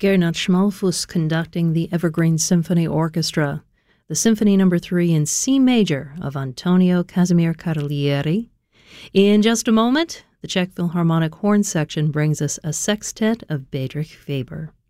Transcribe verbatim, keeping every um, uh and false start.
Gernot Schmalfuss conducting the Evergreen Symphony Orchestra, the Symphony Number three in C Major of Antonio Casimir Carlieri. In just a moment, the Czech Philharmonic Horn Section brings us a sextet of Bedřich Weber.